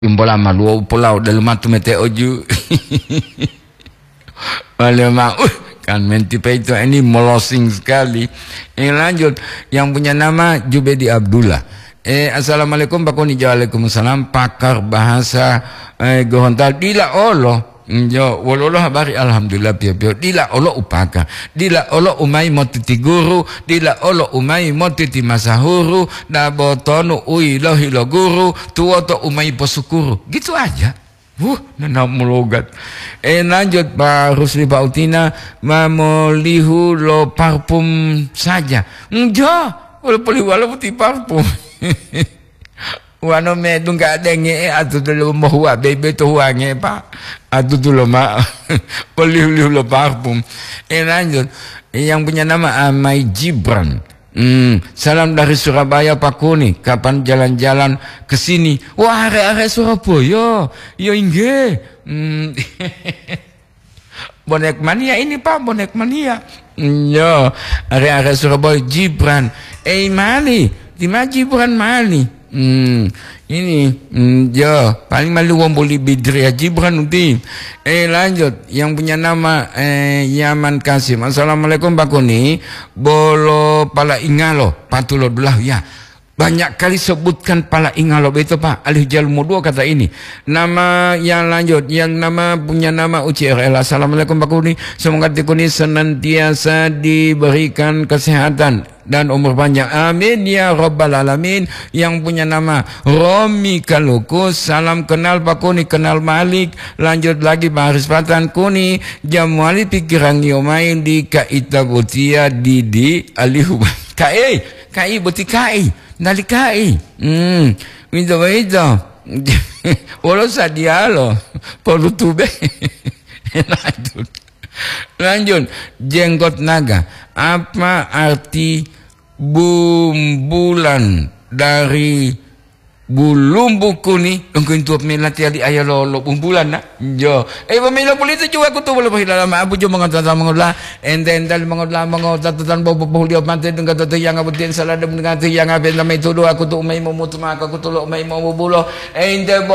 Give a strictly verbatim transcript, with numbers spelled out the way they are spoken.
Imbola maluo pulau dalam matu mete oju. Oleh mak, uh, kan mentipe itu ini melosing sekali. Yang lanjut, yang punya nama Jubedi Abdullah. Eh, assalamualaikum Pak Koni, waalaikumsalam. Pakar bahasa eh, Gorontalo dila Allah. Jo, walolo habari alhamdulillah pio pio. Dila Allah upaka. Dila Allah umai motiti guru. Dila Allah umai motiti masahuru. Nabotonu uilo hilo guru. Tuoto umai posukuru. Gitu aja. Uh, nana melogat. Eh lanjut Pak Rusli Pak Utina. Mamolihu lo parfum saja. Jo, walau puli walau putih parfum. Wano me tu nggak ada nge atau dulu mau huat bebe tu huat nge pak atau dulu mak beli lo parfum. Eh lanjut yang punya nama Amai Gibran. Hmm, salam dari Surabaya Pak Koni. Kapan jalan-jalan ke sini? Wah, are-are Surabaya. Yo inge. Hmm. Bonek mania ini Pak, bonek mania. Yo, are-are Surabaya Gibran. Eh mali, di mana Gibran mali? Hmm, ini hmm, ya paling malu wong boleh bidri Gibran nanti. Eh lanjut yang punya nama eh Yaman Kasim. Assalamualaikum Pak Koni. Bolo pala ingalo patulo dulah ya. Banyak kali sebutkan pala ingalo itu Pak. Alih jalmu dua kata ini. Nama yang lanjut yang nama punya nama U C R L. Assalamualaikum Pak Koni. Semoga Pak Koni senantiasa diberikan kesehatan dan umur panjang. Amin ya rabbal alamin. Yang punya nama Romi Kalukus. Salam kenal Pak Koni, kenal Malik. Lanjut lagi Pak Haris Patan Koni. Jamuali pikiran yomain di Kaita Butia Didi Alihu. Kai, kai buti kai. Nali kai. Hmm, itu itu. Walau sadia lo, perlu tube. Lanjut. Lanjut, jenggot naga. Apa arti bumbulan dari bulumbu kuni? Mungkin tuap melati adi ayah lolo bumbulan nak. Jo. Eh pemilah polisi juga aku tu boleh berhilang lama. Abu jo mengatakan mengolah. Ente ente mengolah mengatakan bawa bawa dia mati dengan kata yang abutin salah dengan yang abis nama itu doa aku tu umai mau mutu maka aku tu umai mau buluh. Ente